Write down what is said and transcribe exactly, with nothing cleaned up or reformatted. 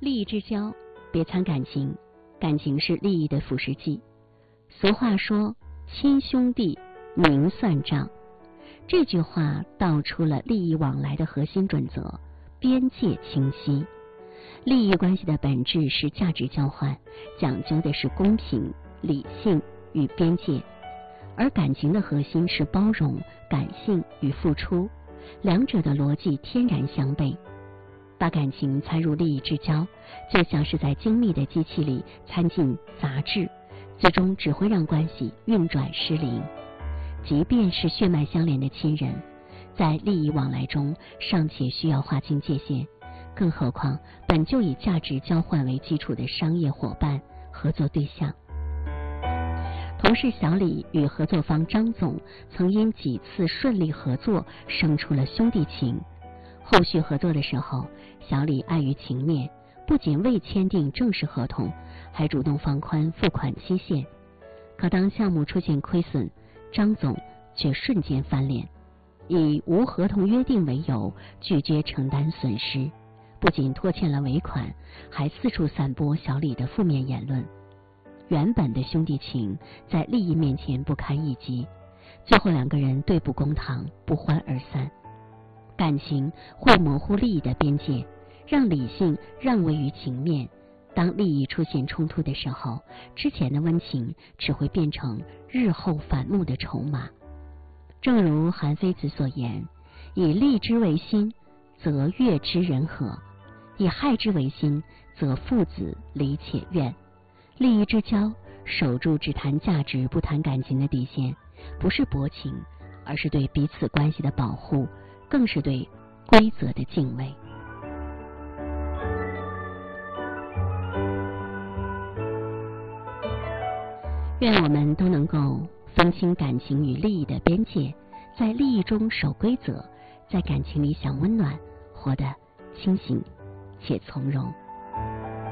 利益之交，别掺感情，感情是利益的腐蚀剂。俗话说，亲兄弟明算账，这句话道出了利益往来的核心准则，边界清晰。利益关系的本质是价值交换，讲究的是公平、理性与边界，而感情的核心是包容、感性与付出，两者的逻辑天然相悖。把感情掺入利益之交，就像是在精密的机器里掺进杂质，最终只会让关系运转失灵。即便是血脉相连的亲人，在利益往来中尚且需要划清界限，更何况本就以价值交换为基础的商业伙伴、合作对象。同事小李与合作方张总曾因几次顺利合作生出了兄弟情。后续合作的时候，小李碍于情面，不仅未签订正式合同，还主动放宽付款期限。可当项目出现亏损，张总却瞬间翻脸，以无合同约定为由拒绝承担损失，不仅拖欠了尾款，还四处散播小李的负面言论。原本的兄弟情在利益面前不堪一击，最后两个人对簿公堂，不欢而散。感情会模糊利益的边界，让理性让位于情面。当利益出现冲突的时候，之前的温情只会变成日后反目的筹码。正如韩非子所言，以利之为心，则悦之人和；以害之为心，则父子离且怨。利益之交，守住只谈价值不谈感情的底线，不是薄情，而是对彼此关系的保护，更是对规则的敬畏。愿我们都能够分清感情与利益的边界，在利益中守规则，在感情里享温暖，活得清醒且从容。